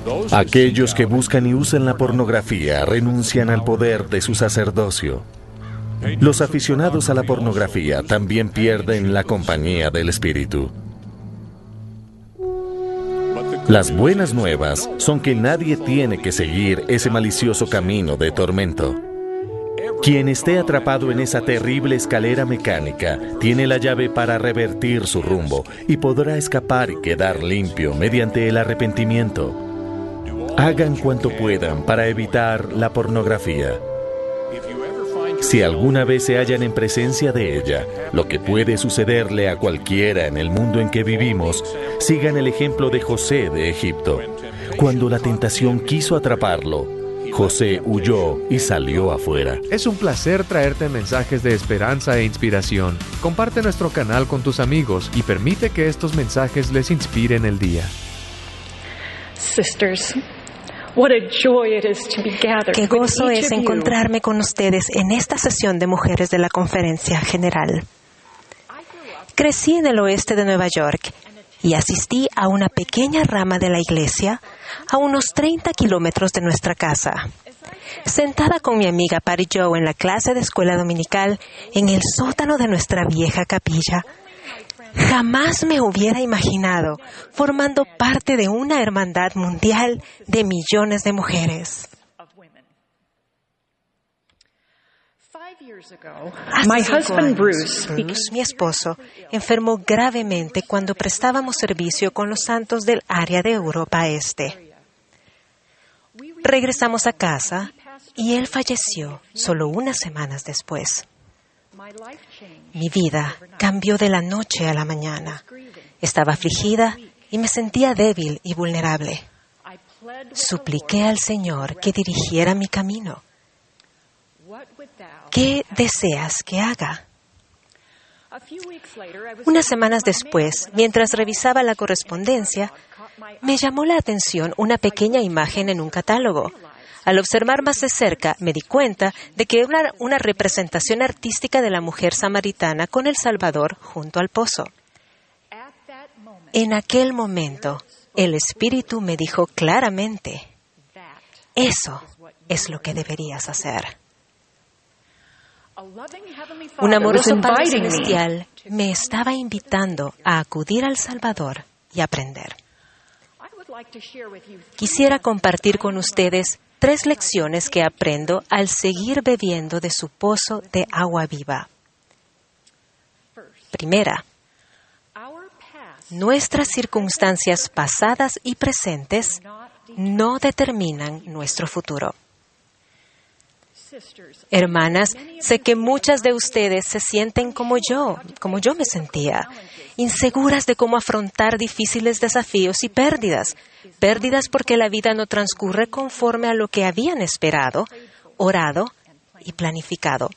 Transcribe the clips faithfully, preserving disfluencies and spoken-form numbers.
Aquellos que buscan y usan la pornografía renuncian al poder de su sacerdocio. Los aficionados a la pornografía también pierden la compañía del Espíritu. Las buenas nuevas son que nadie tiene que seguir ese malicioso camino de tormento. Quien esté atrapado en esa terrible escalera mecánica tiene la llave para revertir su rumbo y podrá escapar y quedar limpio mediante el arrepentimiento. Hagan cuanto puedan para evitar la pornografía. Si alguna vez se hallan en presencia de ella, lo que puede sucederle a cualquiera en el mundo en que vivimos, sigan el ejemplo de José de Egipto. Cuando la tentación quiso atraparlo, José huyó y salió afuera. Es un placer traerte mensajes de esperanza e inspiración. Comparte nuestro canal con tus amigos y permite que estos mensajes les inspiren el día. Sisters, what a joy it is to be gathered. Qué gozo es encontrarme con ustedes en esta sesión de mujeres de la Conferencia General. Crecí en el oeste de Nueva York y asistí a una pequeña rama de la iglesia a unos treinta kilómetros de nuestra casa. Sentada con mi amiga Patty Joe en la clase de escuela dominical en el sótano de nuestra vieja capilla, jamás me hubiera imaginado formando parte de una hermandad mundial de millones de mujeres. Hace cinco años, Bruce, mi esposo, enfermó gravemente cuando prestábamos servicio con los santos del área de Europa Este. Regresamos a casa y él falleció solo unas semanas después. Mi vida cambió de la noche a la mañana. Estaba afligida y me sentía débil y vulnerable. Supliqué al Señor que dirigiera mi camino. ¿Qué deseas que haga? Unas semanas después, mientras revisaba la correspondencia, me llamó la atención una pequeña imagen en un catálogo. Al observar más de cerca, me di cuenta de que era una representación artística de la mujer samaritana con el Salvador junto al pozo. En aquel momento, el Espíritu me dijo claramente, eso es lo que deberías hacer. Un amoroso Padre Celestial me estaba invitando a acudir al Salvador y aprender. Quisiera compartir con ustedes tres lecciones que aprendo al seguir bebiendo de su pozo de agua viva. Primera, nuestras circunstancias pasadas y presentes no determinan nuestro futuro. Hermanas, sé que muchas de ustedes se sienten como yo, como yo me sentía, inseguras de cómo afrontar difíciles desafíos y pérdidas, pérdidas porque la vida no transcurre conforme a lo que habían esperado, orado y planificado.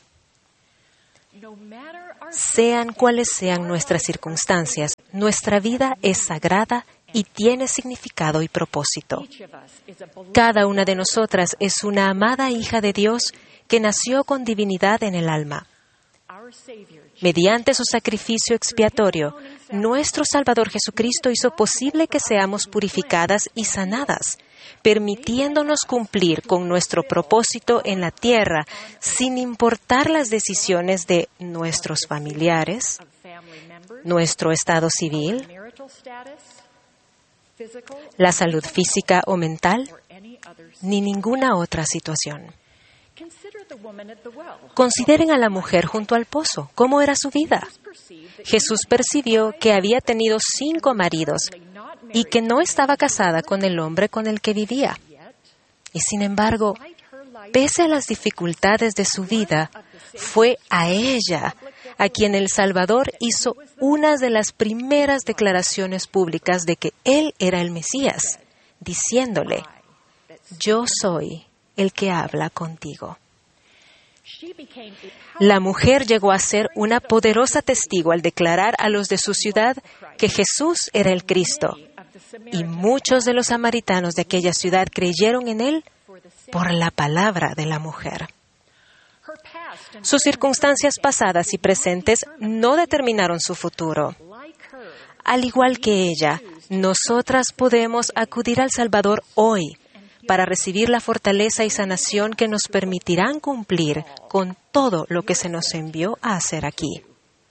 Sean cuales sean nuestras circunstancias, nuestra vida es sagrada y tiene significado y propósito. Cada una de nosotras es una amada hija de Dios que nació con divinidad en el alma. Mediante su sacrificio expiatorio, nuestro Salvador Jesucristo hizo posible que seamos purificadas y sanadas, permitiéndonos cumplir con nuestro propósito en la tierra, sin importar las decisiones de nuestros familiares, nuestro estado civil, la salud física o mental, ni ninguna otra situación. Consideren a la mujer junto al pozo. ¿Cómo era su vida? Jesús percibió que había tenido cinco maridos y que no estaba casada con el hombre con el que vivía. Y sin embargo, pese a las dificultades de su vida, fue a ella a quien el Salvador hizo una de las primeras declaraciones públicas de que Él era el Mesías, diciéndole, «Yo soy el que habla contigo». La mujer llegó a ser una poderosa testigo al declarar a los de su ciudad que Jesús era el Cristo, y muchos de los samaritanos de aquella ciudad creyeron en Él por la palabra de la mujer. Sus circunstancias pasadas y presentes no determinaron su futuro. Al igual que ella, nosotras podemos acudir al Salvador hoy para recibir la fortaleza y sanación que nos permitirán cumplir con todo lo que se nos envió a hacer aquí.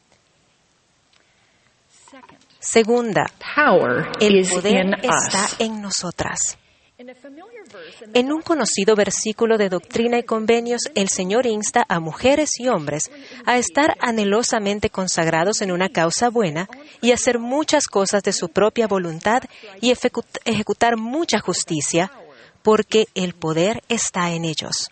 Segunda, el poder está en nosotras. En un conocido versículo de Doctrina y Convenios, el Señor insta a mujeres y hombres a estar anhelosamente consagrados en una causa buena y hacer muchas cosas de su propia voluntad y ejecutar mucha justicia, porque el poder está en ellos.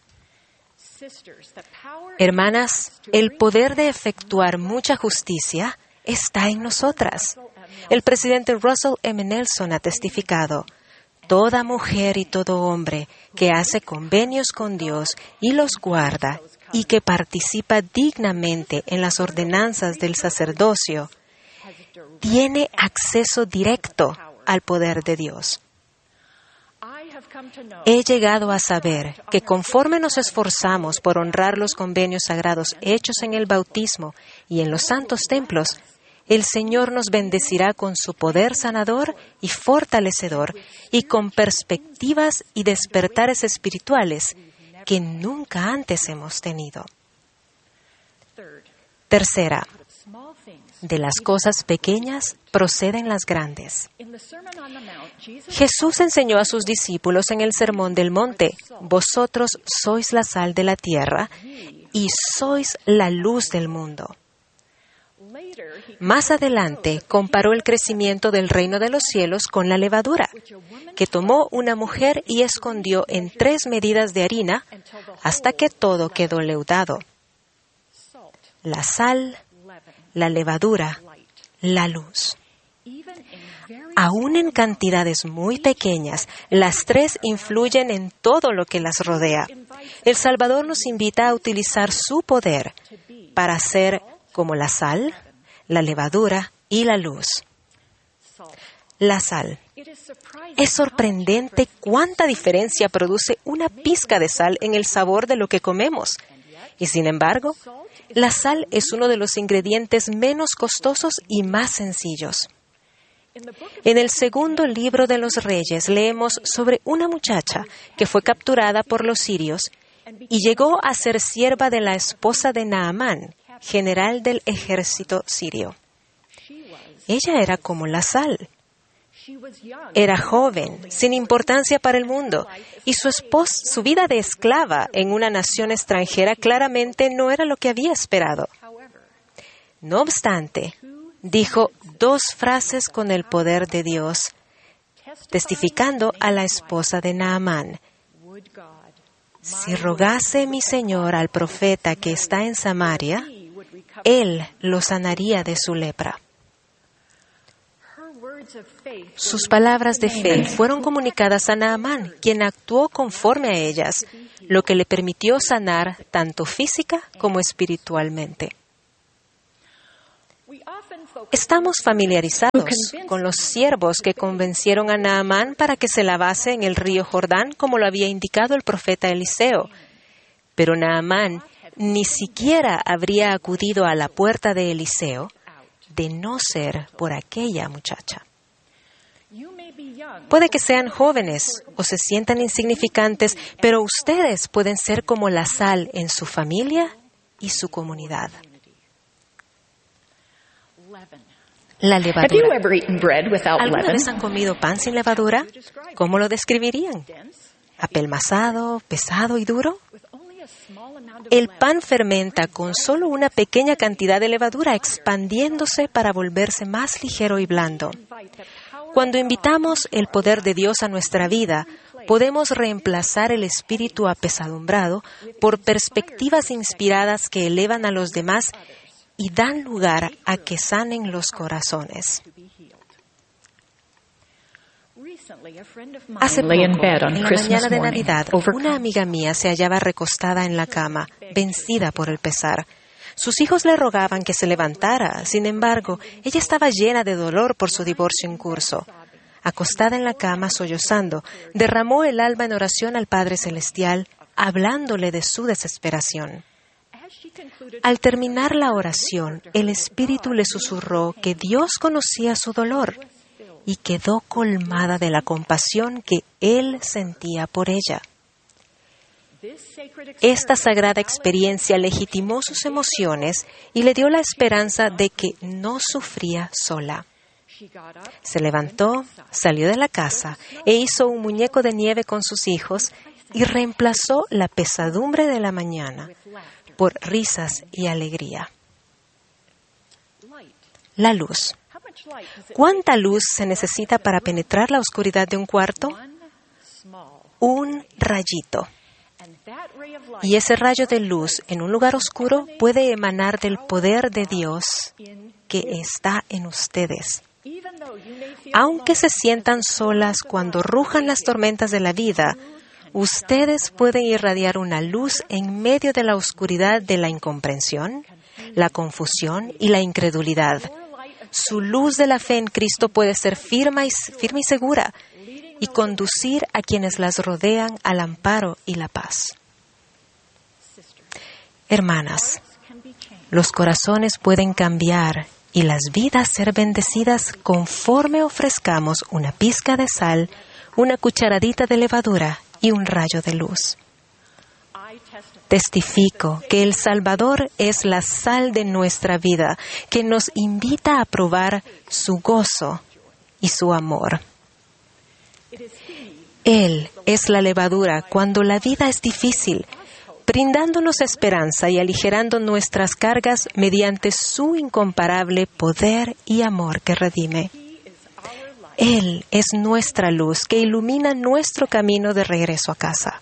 Hermanas, el poder de efectuar mucha justicia está en nosotras. El presidente Russell M. Nelson ha testificado: toda mujer y todo hombre que hace convenios con Dios y los guarda y que participa dignamente en las ordenanzas del sacerdocio, tiene acceso directo al poder de Dios. He llegado a saber que conforme nos esforzamos por honrar los convenios sagrados hechos en el bautismo y en los santos templos, el Señor nos bendecirá con su poder sanador y fortalecedor y con perspectivas y despertares espirituales que nunca antes hemos tenido. Tercera, de las cosas pequeñas proceden las grandes. Jesús enseñó a sus discípulos en el Sermón del Monte: vosotros sois la sal de la tierra y sois la luz del mundo. Más adelante, comparó el crecimiento del reino de los cielos con la levadura, que tomó una mujer y escondió en tres medidas de harina hasta que todo quedó leudado. La sal, la levadura, la luz. Aún en cantidades muy pequeñas, las tres influyen en todo lo que las rodea. El Salvador nos invita a utilizar su poder para ser como la sal, la levadura y la luz. La sal. Es sorprendente cuánta diferencia produce una pizca de sal en el sabor de lo que comemos. Y sin embargo, la sal es uno de los ingredientes menos costosos y más sencillos. En el segundo libro de los Reyes leemos sobre una muchacha que fue capturada por los sirios y llegó a ser sierva de la esposa de Naamán, general del ejército sirio. Ella era como la sal. Era joven, sin importancia para el mundo, y su esposa, su vida de esclava en una nación extranjera claramente no era lo que había esperado. No obstante, dijo dos frases con el poder de Dios, testificando a la esposa de Naamán: si rogase mi Señor al profeta que está en Samaria, él lo sanaría de su lepra. Sus palabras de fe fueron comunicadas a Naamán, quien actuó conforme a ellas, lo que le permitió sanar tanto física como espiritualmente. Estamos familiarizados con los siervos que convencieron a Naamán para que se lavase en el río Jordán, como lo había indicado el profeta Eliseo. Pero Naamán ni siquiera habría acudido a la puerta de Eliseo de no ser por aquella muchacha. Puede que sean jóvenes o se sientan insignificantes, pero ustedes pueden ser como la sal en su familia y su comunidad. La levadura. ¿Alguna vez han comido pan sin levadura? ¿Cómo lo describirían? ¿Apelmazado, pesado y duro? El pan fermenta con solo una pequeña cantidad de levadura, expandiéndose para volverse más ligero y blando. Cuando invitamos el poder de Dios a nuestra vida, podemos reemplazar el espíritu apesadumbrado por perspectivas inspiradas que elevan a los demás y dan lugar a que sanen los corazones. Hace poco, en la mañana de Navidad, una amiga mía se hallaba recostada en la cama, vencida por el pesar. Sus hijos le rogaban que se levantara, sin embargo, ella estaba llena de dolor por su divorcio en curso. Acostada en la cama, sollozando, derramó el alma en oración al Padre Celestial, hablándole de su desesperación. Al terminar la oración, el Espíritu le susurró que Dios conocía su dolor y quedó colmada de la compasión que él sentía por ella. Esta sagrada experiencia legitimó sus emociones y le dio la esperanza de que no sufría sola. Se levantó, salió de la casa e hizo un muñeco de nieve con sus hijos y reemplazó la pesadumbre de la mañana por risas y alegría. La luz. ¿Cuánta luz se necesita para penetrar la oscuridad de un cuarto? Un rayito. Y ese rayo de luz en un lugar oscuro puede emanar del poder de Dios que está en ustedes. Aunque se sientan solas cuando rujan las tormentas de la vida, ustedes pueden irradiar una luz en medio de la oscuridad de la incomprensión, la confusión y la incredulidad. Su luz de la fe en Cristo puede ser firme y, firme y segura y conducir a quienes las rodean al amparo y la paz. Hermanas, los corazones pueden cambiar y las vidas ser bendecidas conforme ofrezcamos una pizca de sal, una cucharadita de levadura y un rayo de luz. Testifico que el Salvador es la sal de nuestra vida, que nos invita a probar su gozo y su amor. Él es la levadura cuando la vida es difícil, brindándonos esperanza y aligerando nuestras cargas mediante su incomparable poder y amor que redime. Él es nuestra luz que ilumina nuestro camino de regreso a casa.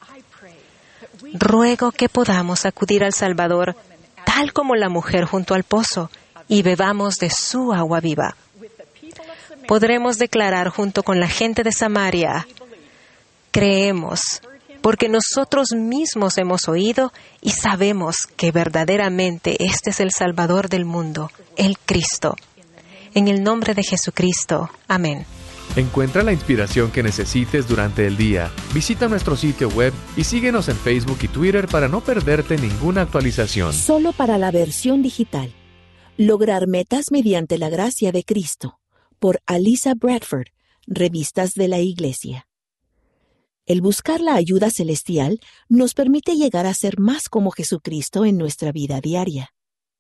Ruego que podamos acudir al Salvador, tal como la mujer junto al pozo, y bebamos de su agua viva. Podremos declarar junto con la gente de Samaria, creemos, porque nosotros mismos hemos oído y sabemos que verdaderamente este es el Salvador del mundo, el Cristo. En el nombre de Jesucristo. Amén. Encuentra la inspiración que necesites durante el día. Visita nuestro sitio web y síguenos en Facebook y Twitter para no perderte ninguna actualización. Solo para la versión digital. Lograr metas mediante la gracia de Cristo. Por Alisa Bradford, Revistas de la Iglesia. El buscar la ayuda celestial nos permite llegar a ser más como Jesucristo en nuestra vida diaria.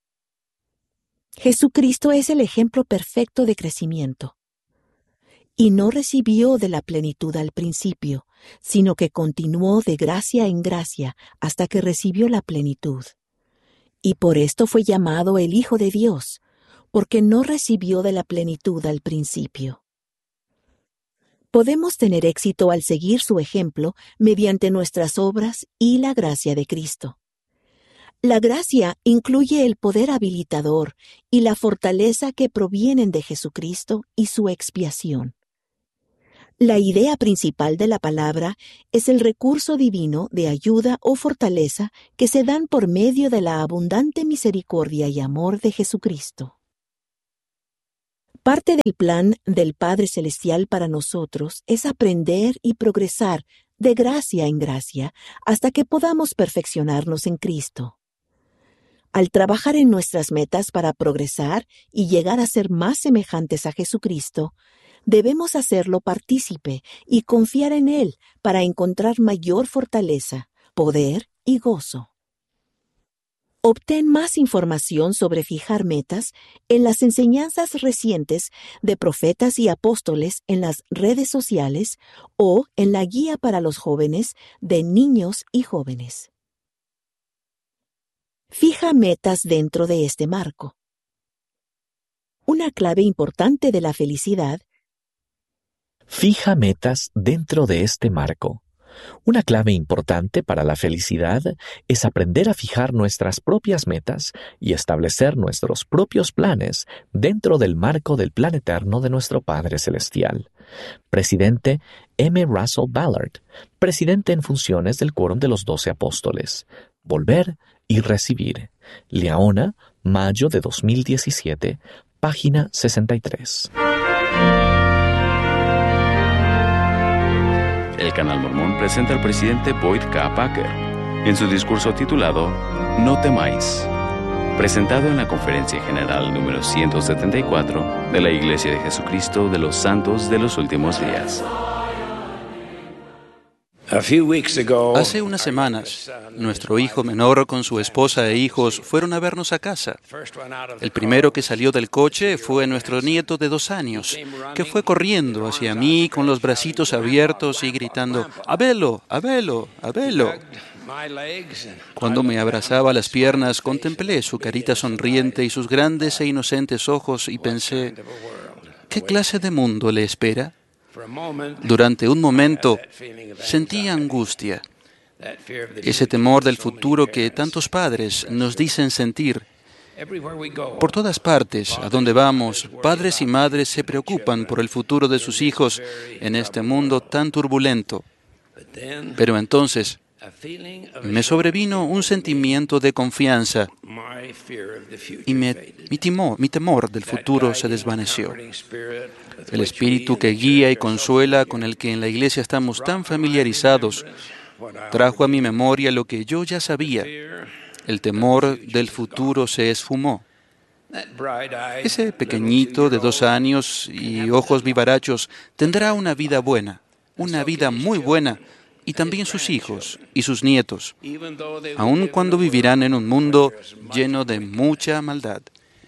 Jesucristo es el ejemplo perfecto de crecimiento. Y no recibió de la plenitud al principio, sino que continuó de gracia en gracia hasta que recibió la plenitud. Y por esto fue llamado el Hijo de Dios, porque no recibió de la plenitud al principio. Podemos tener éxito al seguir su ejemplo mediante nuestras obras y la gracia de Cristo. La gracia incluye el poder habilitador y la fortaleza que provienen de Jesucristo y su expiación. La idea principal de la palabra es el recurso divino de ayuda o fortaleza que se dan por medio de la abundante misericordia y amor de Jesucristo. Parte del plan del Padre Celestial para nosotros es aprender y progresar de gracia en gracia hasta que podamos perfeccionarnos en Cristo. Al trabajar en nuestras metas para progresar y llegar a ser más semejantes a Jesucristo, debemos hacerlo partícipe y confiar en Él para encontrar mayor fortaleza, poder y gozo. Obtén más información sobre fijar metas en las enseñanzas recientes de profetas y apóstoles en las redes sociales o en la guía para los jóvenes de Niños y Jóvenes. Fija metas dentro de este marco. Una clave importante de la felicidad. Fija metas dentro de este marco. Una clave importante para la felicidad es aprender a fijar nuestras propias metas y establecer nuestros propios planes dentro del marco del plan eterno de nuestro Padre Celestial. Presidente M. Russell Ballard, presidente en funciones del Quórum de los Doce Apóstoles. Volver y recibir. Leona, mayo de dos mil diecisiete, página sesenta y tres. El Canal Mormón presenta al presidente Boyd K. Packer en su discurso titulado No temáis. presentado en la Conferencia General número ciento setenta y cuatro de la Iglesia de Jesucristo de los Santos de los Últimos Días. Hace unas semanas, nuestro hijo menor con su esposa e hijos fueron a vernos a casa. El primero que salió del coche fue nuestro nieto de dos años, que fue corriendo hacia mí con los bracitos abiertos y gritando, «Abelo, Abelo, Abelo». Cuando me abrazaba las piernas, contemplé su carita sonriente y sus grandes e inocentes ojos y pensé, ¿qué clase de mundo le espera? Durante un momento sentí angustia, ese temor del futuro que tantos padres nos dicen sentir. Por todas partes, a donde vamos, padres y madres se preocupan por el futuro de sus hijos en este mundo tan turbulento. Pero entonces me sobrevino un sentimiento de confianza y me, mi, timor, mi temor del futuro se desvaneció. El espíritu que guía y consuela, con el que en la iglesia estamos tan familiarizados, trajo a mi memoria lo que yo ya sabía. El temor del futuro se esfumó. Ese pequeñito de dos años y ojos vivarachos tendrá una vida buena, una vida muy buena, y también sus hijos y sus nietos, aun cuando vivirán en un mundo lleno de mucha maldad.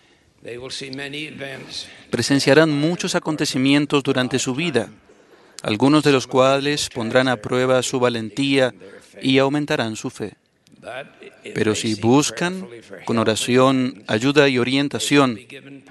Presenciarán muchos acontecimientos durante su vida, algunos de los cuales pondrán a prueba su valentía y aumentarán su fe. Pero si buscan, con oración, ayuda y orientación,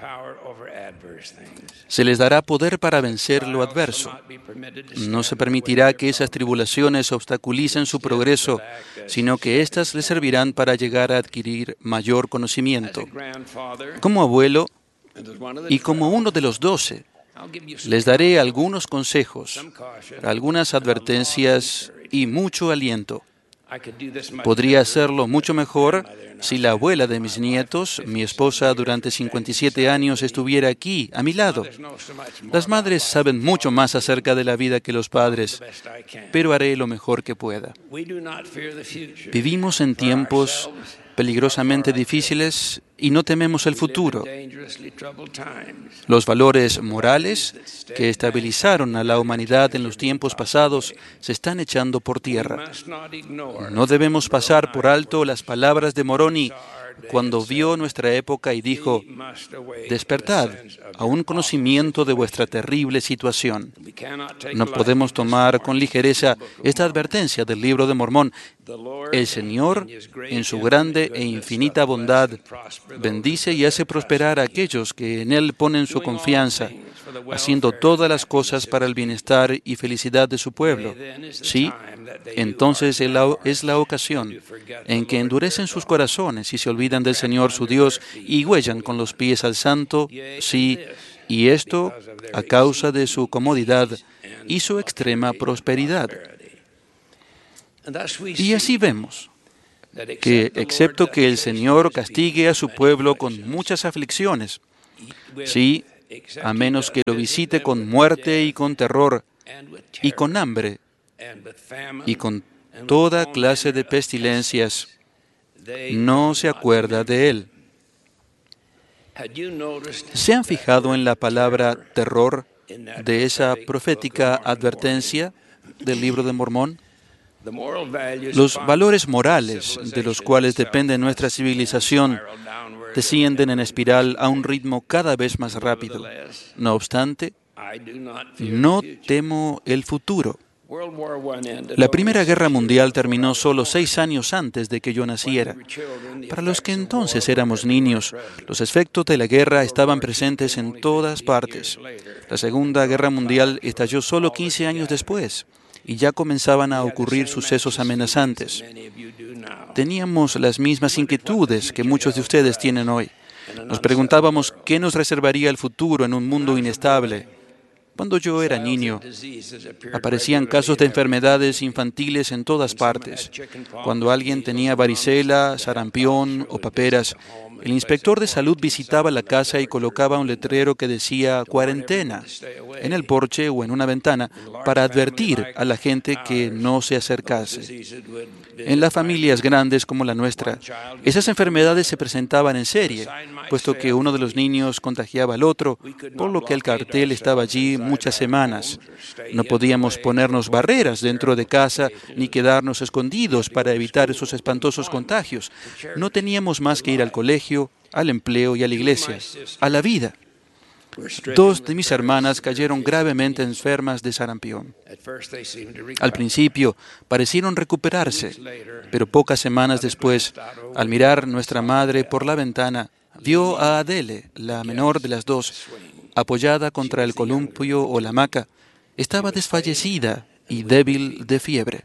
se les dará poder para vencer lo adverso. No se permitirá que esas tribulaciones obstaculicen su progreso, sino que éstas les servirán para llegar a adquirir mayor conocimiento. Como abuelo y como uno de los doce, les daré algunos consejos, algunas advertencias y mucho aliento. Podría hacerlo mucho mejor si la abuela de mis nietos, mi esposa durante cincuenta y siete años, estuviera aquí, a mi lado. Las madres saben mucho más acerca de la vida que los padres, pero haré lo mejor que pueda. Vivimos en tiempos peligrosamente difíciles y no tememos el futuro. Los valores morales que estabilizaron a la humanidad en los tiempos pasados se están echando por tierra. No debemos pasar por alto las palabras de Moroni cuando vio nuestra época y dijo, «Despertad a un conocimiento de vuestra terrible situación». No podemos tomar con ligereza esta advertencia del Libro de Mormón. El Señor, en su grande e infinita bondad, bendice y hace prosperar a aquellos que en Él ponen su confianza, haciendo todas las cosas para el bienestar y felicidad de su pueblo. Sí, entonces es la ocasión en que endurecen sus corazones y se olvidan del Señor su Dios y huellan con los pies al Santo, sí, y esto a causa de su comodidad y su extrema prosperidad. Y así vemos que, excepto que el Señor castigue a su pueblo con muchas aflicciones, sí, a menos que lo visite con muerte y con terror, y con hambre, y con toda clase de pestilencias, no se acuerda de él. ¿Se han fijado en la palabra terror de esa profética advertencia del Libro de Mormón? Los valores morales de los cuales depende nuestra civilización descienden en espiral a un ritmo cada vez más rápido. No obstante, no temo el futuro. La Primera Guerra Mundial terminó solo seis años antes de que yo naciera. Para los que entonces éramos niños, los efectos de la guerra estaban presentes en todas partes. La Segunda Guerra Mundial estalló solo quince años después y ya comenzaban a ocurrir sucesos amenazantes. Teníamos las mismas inquietudes que muchos de ustedes tienen hoy. Nos preguntábamos qué nos reservaría el futuro en un mundo inestable. Cuando yo era niño, aparecían casos de enfermedades infantiles en todas partes. Cuando alguien tenía varicela, sarampión o paperas, el inspector de salud visitaba la casa y colocaba un letrero que decía cuarentena en el porche o en una ventana para advertir a la gente que no se acercase. En las familias grandes como la nuestra, esas enfermedades se presentaban en serie, puesto que uno de los niños contagiaba al otro, por lo que el cartel estaba allí muchas semanas. No podíamos ponernos barreras dentro de casa ni quedarnos escondidos para evitar esos espantosos contagios. No teníamos más que ir al colegio, al empleo y a la iglesia, a la vida. Dos de mis hermanas cayeron gravemente enfermas de sarampión. Al principio parecieron recuperarse, pero pocas semanas después, al mirar nuestra madre por la ventana, vio a Adele, la menor de las dos, apoyada contra el columpio o la hamaca. Estaba desfallecida y débil de fiebre.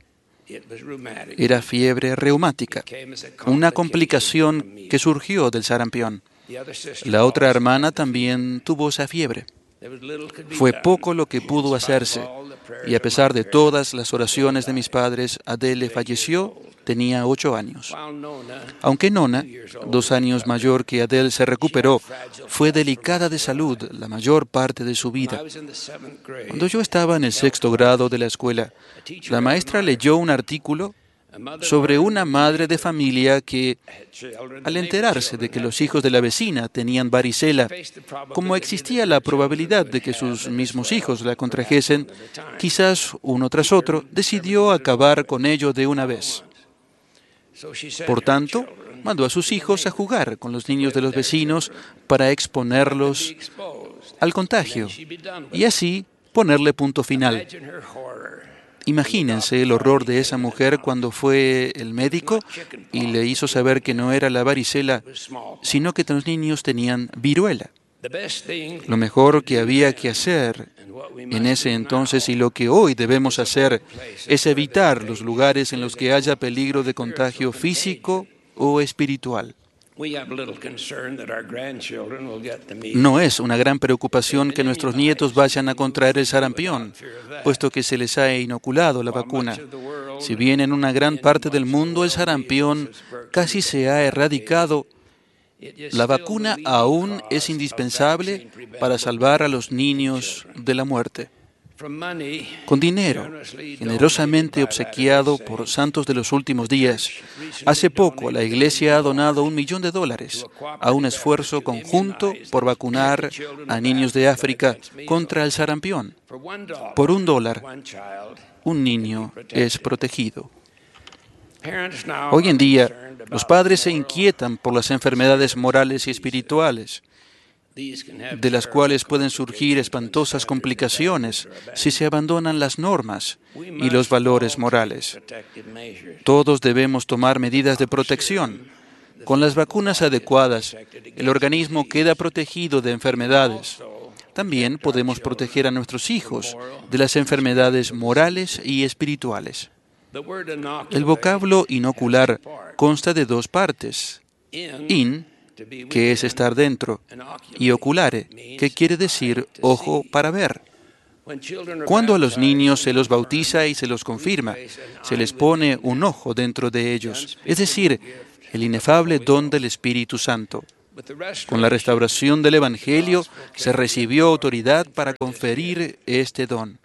Era fiebre reumática, una complicación que surgió del sarampión. La otra hermana también tuvo esa fiebre. Fue poco lo que pudo hacerse, y a pesar de todas las oraciones de mis padres, Adele falleció, tenía ocho años. Aunque Nona, dos años mayor que Adele, se recuperó, fue delicada de salud la mayor parte de su vida. Cuando yo estaba en el sexto grado de la escuela, la maestra leyó un artículo sobre una madre de familia que, al enterarse de que los hijos de la vecina tenían varicela, como existía la probabilidad de que sus mismos hijos la contrajesen, quizás uno tras otro, decidió acabar con ello de una vez. Por tanto, mandó a sus hijos a jugar con los niños de los vecinos para exponerlos al contagio y así ponerle punto final. Imagínense el horror de esa mujer cuando fue el médico y le hizo saber que no era la varicela, sino que los niños tenían viruela. Lo mejor que había que hacer en ese entonces y lo que hoy debemos hacer es evitar los lugares en los que haya peligro de contagio físico o espiritual. No es una gran preocupación que nuestros nietos vayan a contraer el sarampión, puesto que se les ha inoculado la vacuna. Si bien en una gran parte del mundo el sarampión casi se ha erradicado, la vacuna aún es indispensable para salvar a los niños de la muerte. Con dinero generosamente obsequiado por santos de los últimos días, hace poco la Iglesia ha donado un millón de dólares a un esfuerzo conjunto por vacunar a niños de África contra el sarampión. Por un dólar, un niño es protegido. Hoy en día, los padres se inquietan por las enfermedades morales y espirituales, de las cuales pueden surgir espantosas complicaciones si se abandonan las normas y los valores morales. Todos debemos tomar medidas de protección. Con las vacunas adecuadas, el organismo queda protegido de enfermedades. También podemos proteger a nuestros hijos de las enfermedades morales y espirituales. El vocablo inocular consta de dos partes: in, que es estar dentro, y oculare, que quiere decir ojo para ver. Cuando a los niños se los bautiza y se los confirma, se les pone un ojo dentro de ellos, es decir, el inefable don del Espíritu Santo. Con la restauración del Evangelio se recibió autoridad para conferir este don.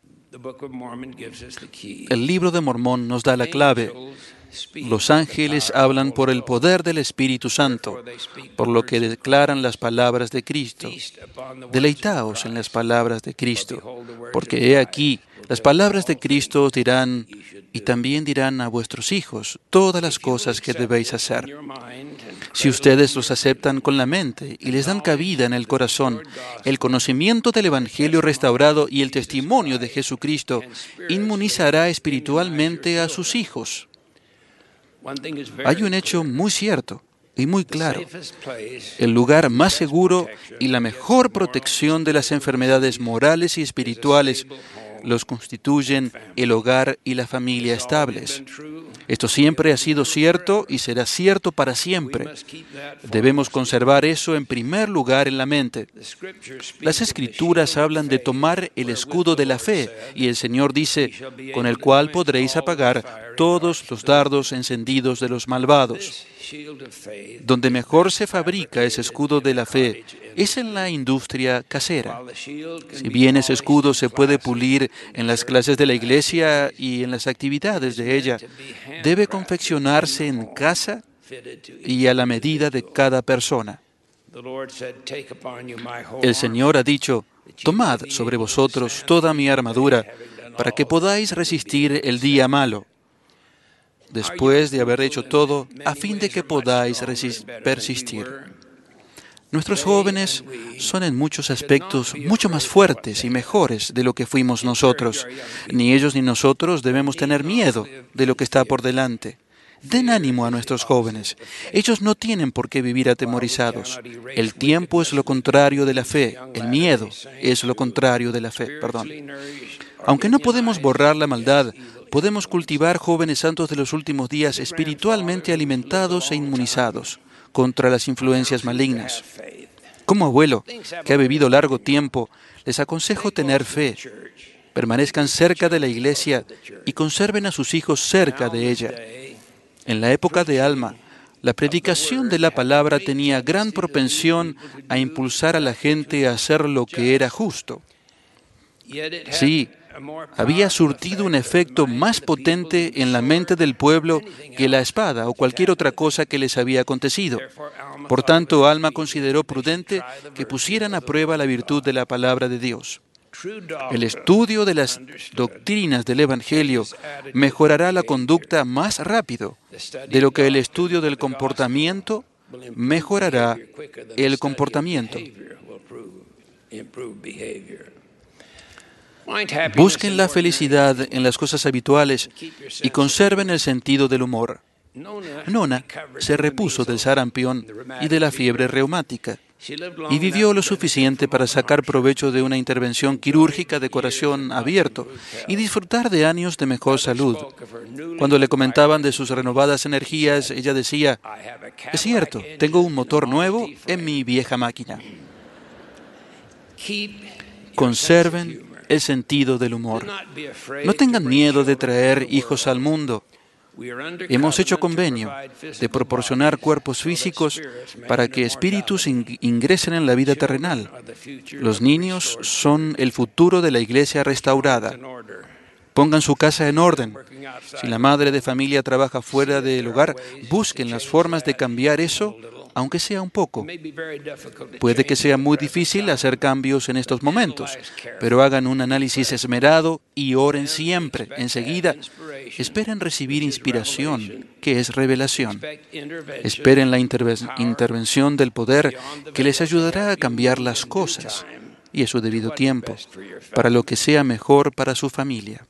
El libro de Mormón nos da la clave. Los ángeles hablan por el poder del Espíritu Santo, por lo que declaran las palabras de Cristo. Deleitaos en las palabras de Cristo, porque he aquí, las palabras de Cristo os dirán, y también dirán a vuestros hijos, todas las cosas que debéis hacer. Si ustedes los aceptan con la mente y les dan cabida en el corazón, el conocimiento del Evangelio restaurado y el testimonio de Jesucristo inmunizará espiritualmente a sus hijos. Hay un hecho muy cierto y muy claro. El lugar más seguro y la mejor protección de las enfermedades morales y espirituales los constituyen el hogar y la familia estables. Esto siempre ha sido cierto y será cierto para siempre. Debemos conservar eso en primer lugar en la mente. Las Escrituras hablan de tomar el escudo de la fe, y el Señor dice, con el cual podréis apagar todos los dardos encendidos de los malvados. Donde mejor se fabrica ese escudo de la fe es en la industria casera. Si bien ese escudo se puede pulir en las clases de la iglesia y en las actividades de ella, debe confeccionarse en casa y a la medida de cada persona. El Señor ha dicho, tomad sobre vosotros toda mi armadura para que podáis resistir el día malo. Después de haber hecho todo, a fin de que podáis persistir. Nuestros jóvenes son en muchos aspectos mucho más fuertes y mejores de lo que fuimos nosotros. Ni ellos ni nosotros debemos tener miedo de lo que está por delante. Den ánimo a nuestros jóvenes. Ellos no tienen por qué vivir atemorizados. El tiempo es lo contrario de la fe. El miedo es lo contrario de la fe. Perdón. Aunque no podemos borrar la maldad, podemos cultivar jóvenes santos de los últimos días espiritualmente alimentados e inmunizados contra las influencias malignas. Como abuelo, que ha vivido largo tiempo, les aconsejo tener fe. Permanezcan cerca de la iglesia y conserven a sus hijos cerca de ella. En la época de Alma, la predicación de la palabra tenía gran propensión a impulsar a la gente a hacer lo que era justo. Sí, había surtido un efecto más potente en la mente del pueblo que la espada o cualquier otra cosa que les había acontecido. Por tanto, Alma consideró prudente que pusieran a prueba la virtud de la palabra de Dios. El estudio de las doctrinas del Evangelio mejorará la conducta más rápido de lo que el estudio del comportamiento mejorará el comportamiento. Busquen la felicidad en las cosas habituales y conserven el sentido del humor. Nona se repuso del sarampión y de la fiebre reumática y vivió lo suficiente para sacar provecho de una intervención quirúrgica de corazón abierto y disfrutar de años de mejor salud. Cuando le comentaban de sus renovadas energías, ella decía, es cierto, tengo un motor nuevo en mi vieja máquina. Conserven el sentido del humor. No tengan miedo de traer hijos al mundo. Hemos hecho convenio de proporcionar cuerpos físicos para que espíritus ingresen en la vida terrenal. Los niños son el futuro de la iglesia restaurada. Pongan su casa en orden. Si la madre de familia trabaja fuera del hogar, busquen las formas de cambiar eso, aunque sea un poco. Puede que sea muy difícil hacer cambios en estos momentos, pero hagan un análisis esmerado y oren siempre. Enseguida, esperen recibir inspiración, que es revelación. Esperen la interve- intervención del poder que les ayudará a cambiar las cosas y a su debido tiempo, para lo que sea mejor para su familia.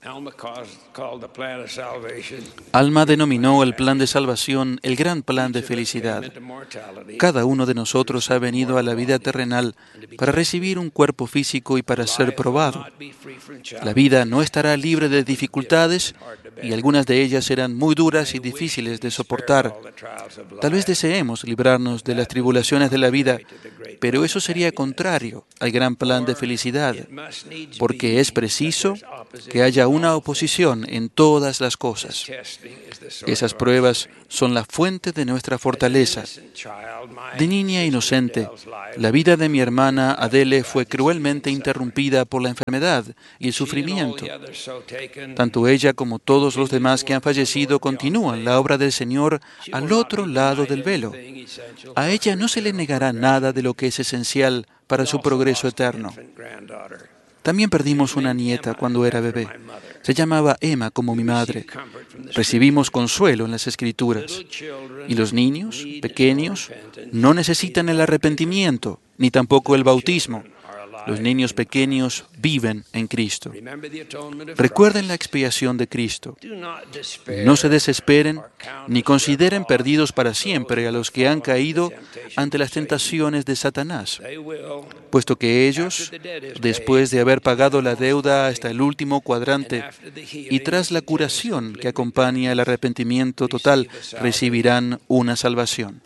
Alma denominó el plan de salvación el gran plan de felicidad. Cada uno de nosotros ha venido a la vida terrenal para recibir un cuerpo físico y para ser probado. La vida no estará libre de dificultades y algunas de ellas serán muy duras y difíciles de soportar. Tal vez deseemos librarnos de las tribulaciones de la vida, pero eso sería contrario al gran plan de felicidad, porque es preciso que haya una oposición en todas las cosas. Esas pruebas son la fuente de nuestra fortaleza. De niña inocente, la vida de mi hermana Adele fue cruelmente interrumpida por la enfermedad y el sufrimiento. Tanto ella como todos los demás que han fallecido continúan la obra del Señor al otro lado del velo. A ella no se le negará nada de lo que es esencial para su progreso eterno. También perdimos una nieta cuando era bebé. Se llamaba Emma como mi madre. Recibimos consuelo en las Escrituras. Y los niños pequeños no necesitan el arrepentimiento, ni tampoco el bautismo. Los niños pequeños viven en Cristo. Recuerden la expiación de Cristo. No se desesperen ni consideren perdidos para siempre a los que han caído ante las tentaciones de Satanás, puesto que ellos, después de haber pagado la deuda hasta el último cuadrante y tras la curación que acompaña el arrepentimiento total, recibirán una salvación.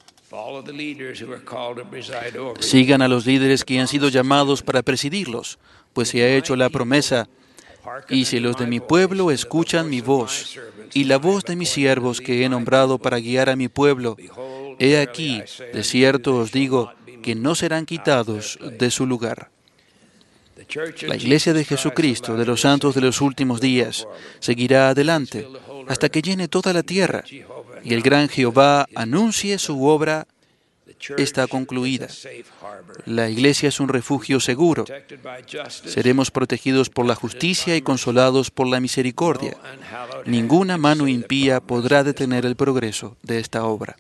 Sigan a los líderes que han sido llamados para presidirlos, pues se ha hecho la promesa: y si los de mi pueblo escuchan mi voz, y la voz de mis siervos que he nombrado para guiar a mi pueblo, he aquí, de cierto os digo, que no serán quitados de su lugar. La Iglesia de Jesucristo de los santos de los últimos días seguirá adelante hasta que llene toda la tierra y el gran Jehová anuncie su obra está concluida. La Iglesia es un refugio seguro. Seremos protegidos por la justicia y consolados por la misericordia. Ninguna mano impía podrá detener el progreso de esta obra.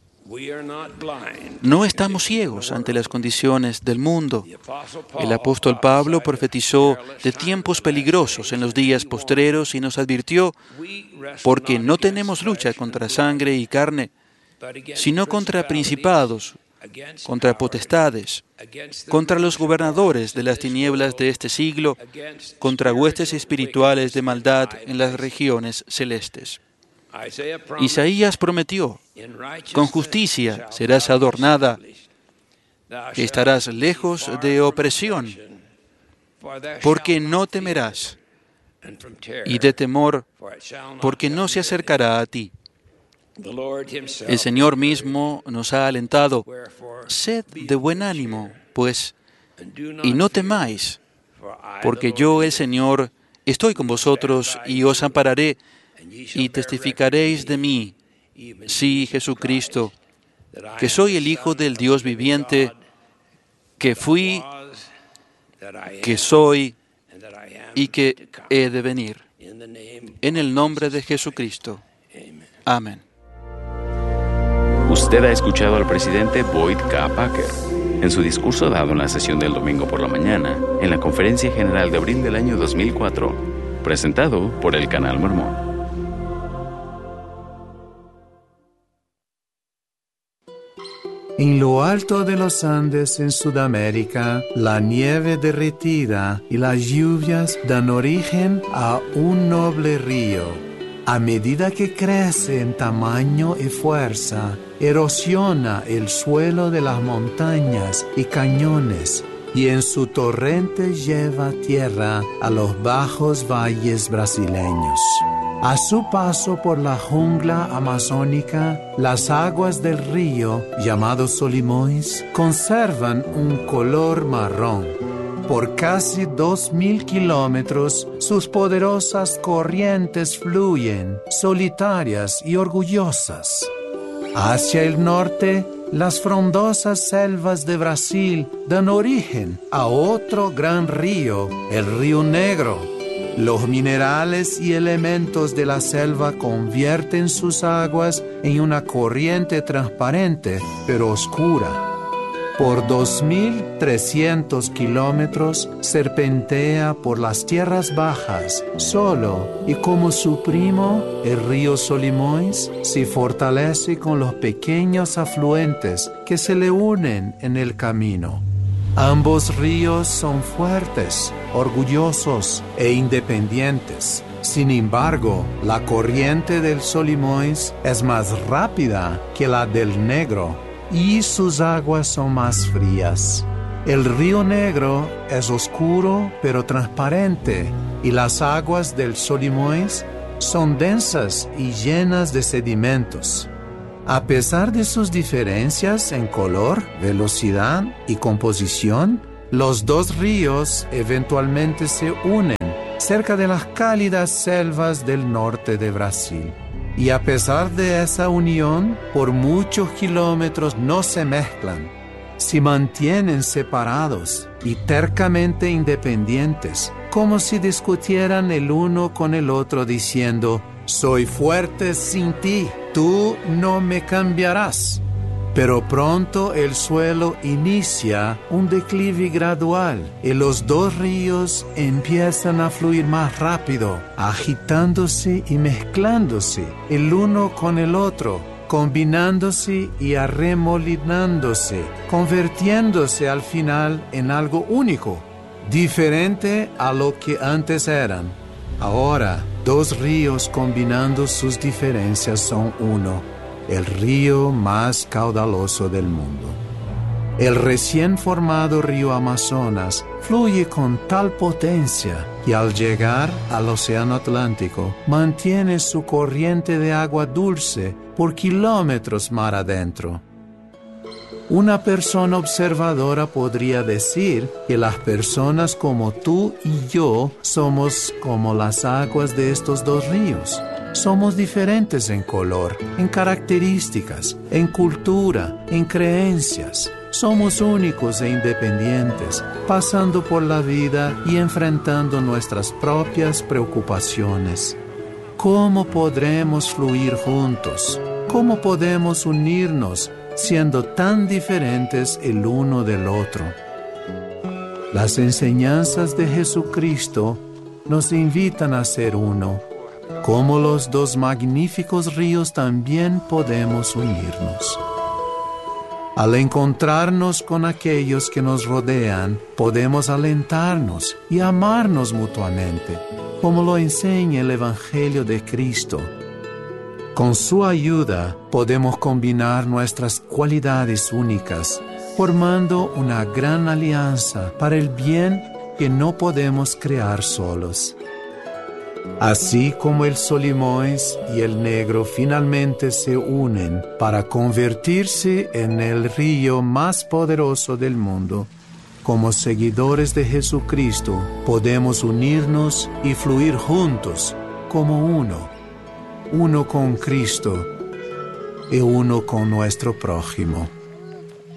No estamos ciegos ante las condiciones del mundo. El apóstol Pablo profetizó de tiempos peligrosos en los días postreros y nos advirtió: porque no tenemos lucha contra sangre y carne, sino contra principados, contra potestades, contra los gobernadores de las tinieblas de este siglo, contra huestes espirituales de maldad en las regiones celestes. Isaías prometió: con justicia serás adornada, estarás lejos de opresión, porque no temerás, y de temor, porque no se acercará a ti. El Señor mismo nos ha alentado: sed de buen ánimo, pues, y no temáis, porque yo, el Señor, estoy con vosotros y os ampararé, y testificaréis de mí, sí, Jesucristo, que soy el Hijo del Dios viviente, que fui, que soy y que he de venir. En el nombre de Jesucristo. Amén. Usted ha escuchado al presidente Boyd K. Packer en su discurso dado en la sesión del domingo por la mañana en la Conferencia General de abril del año dos mil cuatro, presentado por el Canal Mormón. En lo alto de los Andes en Sudamérica, la nieve derretida y las lluvias dan origen a un noble río. A medida que crece en tamaño y fuerza, erosiona el suelo de las montañas y cañones, y en su torrente lleva tierra a los bajos valles brasileños. A su paso por la jungla amazónica, las aguas del río, llamado Solimões, conservan un color marrón. Por casi dos mil kilómetros, sus poderosas corrientes fluyen, solitarias y orgullosas. Hacia el norte, las frondosas selvas de Brasil dan origen a otro gran río, el Río Negro. Los minerales y elementos de la selva convierten sus aguas en una corriente transparente, pero oscura. Por dos mil trescientos kilómetros serpentea por las tierras bajas, solo, y como su primo, el río Solimões, se fortalece con los pequeños afluentes que se le unen en el camino. Ambos ríos son fuertes, orgullosos e independientes. Sin embargo, la corriente del Solimões es más rápida que la del Negro y sus aguas son más frías. El río Negro es oscuro pero transparente y las aguas del Solimões son densas y llenas de sedimentos. A pesar de sus diferencias en color, velocidad y composición, los dos ríos eventualmente se unen cerca de las cálidas selvas del norte de Brasil. Y a pesar de esa unión, por muchos kilómetros no se mezclan. Se mantienen separados y tercamente independientes, como si discutieran el uno con el otro diciendo: soy fuerte sin ti, tú no me cambiarás. Pero pronto el suelo inicia un declive gradual y los dos ríos empiezan a fluir más rápido, agitándose y mezclándose el uno con el otro, combinándose y arremolinándose, convirtiéndose al final en algo único, diferente a lo que antes eran. Ahora, dos ríos combinando sus diferencias son uno, el río más caudaloso del mundo. El recién formado río Amazonas fluye con tal potencia y al llegar al Océano Atlántico mantiene su corriente de agua dulce por kilómetros mar adentro. Una persona observadora podría decir que las personas como tú y yo somos como las aguas de estos dos ríos. Somos diferentes en color, en características, en cultura, en creencias. Somos únicos e independientes, pasando por la vida y enfrentando nuestras propias preocupaciones. ¿Cómo podremos fluir juntos? ¿Cómo podemos unirnos siendo tan diferentes el uno del otro? Las enseñanzas de Jesucristo nos invitan a ser uno. Como los dos magníficos ríos también podemos unirnos. Al encontrarnos con aquellos que nos rodean, podemos alentarnos y amarnos mutuamente, como lo enseña el Evangelio de Cristo. Con su ayuda podemos combinar nuestras cualidades únicas, formando una gran alianza para el bien que no podemos crear solos. Así como el Solimoes y el Negro finalmente se unen para convertirse en el río más poderoso del mundo, como seguidores de Jesucristo podemos unirnos y fluir juntos como uno, uno con Cristo y uno con nuestro prójimo.